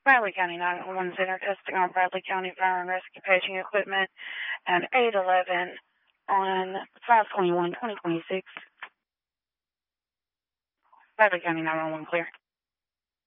Bradley County 911 Center testing on Bradley County Fire and Rescue Paging Equipment at 8:11 on 5/21/2026. Bradley County 911 clear.